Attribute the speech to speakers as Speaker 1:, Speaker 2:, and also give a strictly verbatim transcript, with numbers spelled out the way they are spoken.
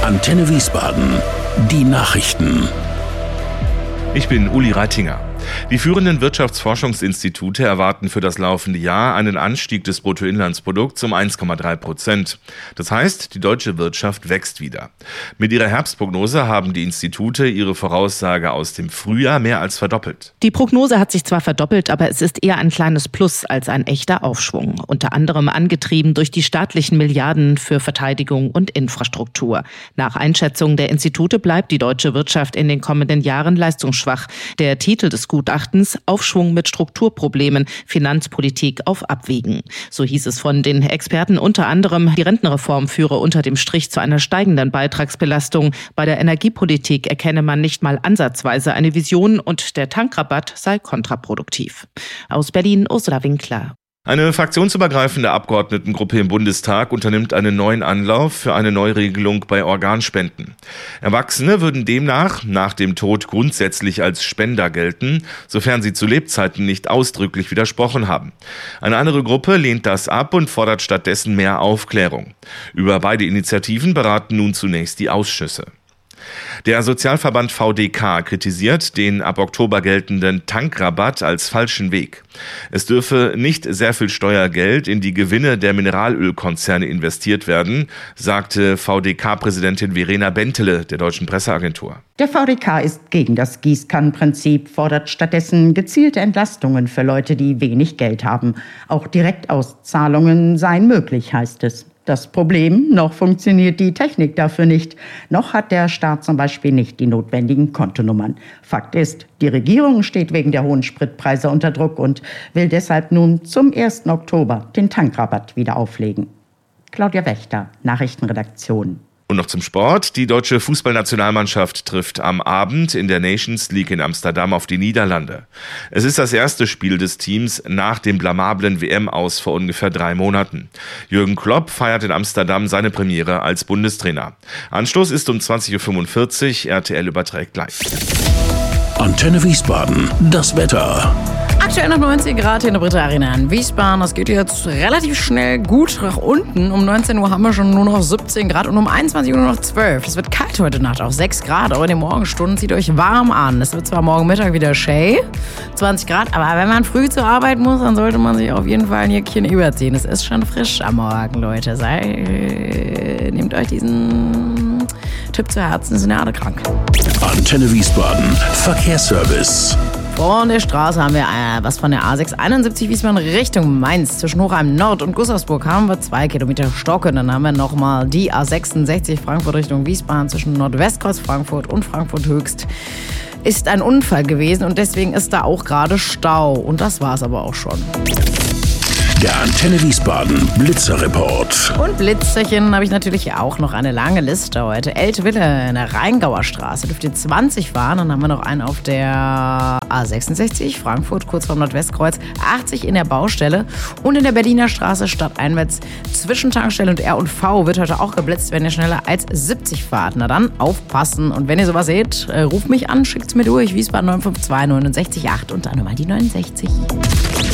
Speaker 1: Antenne Wiesbaden, die Nachrichten.
Speaker 2: Ich bin Uli Reitinger. Die führenden Wirtschaftsforschungsinstitute erwarten für das laufende Jahr einen Anstieg des Bruttoinlandsprodukts um eins Komma drei Prozent. Das heißt, die deutsche Wirtschaft wächst wieder. Mit ihrer Herbstprognose haben die Institute ihre Voraussage aus dem Frühjahr mehr als verdoppelt.
Speaker 3: Die Prognose hat sich zwar verdoppelt, aber es ist eher ein kleines Plus als ein echter Aufschwung. Unter anderem angetrieben durch die staatlichen Milliarden für Verteidigung und Infrastruktur. Nach Einschätzung der Institute bleibt die deutsche Wirtschaft in den kommenden Jahren leistungsschwach. Der Titel des Gutachtens: Aufschwung mit Strukturproblemen, Finanzpolitik auf Abwägen. So hieß es von den Experten unter anderem, die Rentenreform führe unter dem Strich zu einer steigenden Beitragsbelastung. Bei der Energiepolitik erkenne man nicht mal ansatzweise eine Vision und der Tankrabatt sei kontraproduktiv. Aus Berlin, Ursula Winkler.
Speaker 2: Eine fraktionsübergreifende Abgeordnetengruppe im Bundestag unternimmt einen neuen Anlauf für eine Neuregelung bei Organspenden. Erwachsene würden demnach nach dem Tod grundsätzlich als Spender gelten, sofern sie zu Lebzeiten nicht ausdrücklich widersprochen haben. Eine andere Gruppe lehnt das ab und fordert stattdessen mehr Aufklärung. Über beide Initiativen beraten nun zunächst die Ausschüsse. Der Sozialverband V D K kritisiert den ab Oktober geltenden Tankrabatt als falschen Weg. Es dürfe nicht sehr viel Steuergeld in die Gewinne der Mineralölkonzerne investiert werden, sagte V D K-Präsidentin Verena Bentele der Deutschen Presseagentur.
Speaker 4: Der V D K ist gegen das Gießkannenprinzip, fordert stattdessen gezielte Entlastungen für Leute, die wenig Geld haben. Auch Direktauszahlungen seien möglich, heißt es. Das Problem: noch funktioniert die Technik dafür nicht. Noch hat der Staat zum Beispiel nicht die notwendigen Kontonummern. Fakt ist, die Regierung steht wegen der hohen Spritpreise unter Druck und will deshalb nun zum ersten Oktober den Tankrabatt wieder auflegen. Claudia Wächter, Nachrichtenredaktion.
Speaker 2: Und noch zum Sport. Die deutsche Fußballnationalmannschaft trifft am Abend in der Nations League in Amsterdam auf die Niederlande. Es ist das erste Spiel des Teams nach dem blamablen W M-Aus vor ungefähr drei Monaten. Jürgen Klopp feiert in Amsterdam seine Premiere als Bundestrainer. Anstoß ist um zwanzig Uhr fünfundvierzig, R T L überträgt live.
Speaker 1: Antenne Wiesbaden, das Wetter.
Speaker 5: Aktuell noch neunzehn Grad hier in der Britta Arena in Wiesbaden. Das geht jetzt relativ schnell gut nach unten. Um neunzehn Uhr haben wir schon nur noch siebzehn Grad und um einundzwanzig Uhr nur noch zwölf. Es wird kalt heute Nacht, auch sechs Grad. Aber in den Morgenstunden zieht euch warm an. Es wird zwar morgen Mittag wieder Shay, zwanzig Grad. Aber wenn man früh zur Arbeit muss, dann sollte man sich auf jeden Fall ein Jäckchen überziehen. Es ist schon frisch am Morgen, Leute. Sei, nehmt euch diesen Tipp zu Herzen, sind ja alle krank.
Speaker 1: Antenne Wiesbaden, Verkehrsservice.
Speaker 5: Von der Straße haben wir äh, was von der A sechs einundsiebzig Wiesbaden Richtung Mainz. Zwischen Hochheim Nord und Gustavsburg haben wir zwei Kilometer Stocke. Dann haben wir nochmal die A sechsundsechzig Frankfurt Richtung Wiesbaden zwischen Nordwestkreuz Frankfurt und Frankfurt Höchst. Ist ein Unfall gewesen und deswegen ist da auch gerade Stau. Und das war's aber auch schon.
Speaker 1: Der Antenne Wiesbaden Blitzerreport.
Speaker 5: Und Blitzerchen habe ich natürlich auch noch eine lange Liste heute. Eltville in der Rheingauer Straße dürft ihr zwanzig fahren. Dann haben wir noch einen auf der A sechsundsechzig Frankfurt, kurz vorm Nordwestkreuz, achtzig in der Baustelle. Und in der Berliner Straße stadteinwärts zwischen Tankstelle und R und V wird heute auch geblitzt, wenn ihr schneller als siebzig fahrt. Na dann aufpassen. Und wenn ihr sowas seht, äh, ruft mich an, schickt's mir durch. Wiesbaden neun fünf zwei neun sechs acht und dann nochmal die neunundsechzig.